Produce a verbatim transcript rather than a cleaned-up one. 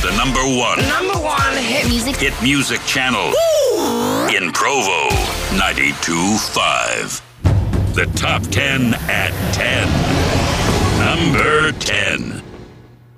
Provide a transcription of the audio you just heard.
The number one. Number one hit music. Hit music channel. Woo! In Provo, ninety-two point five. The top ten at ten. Number ten.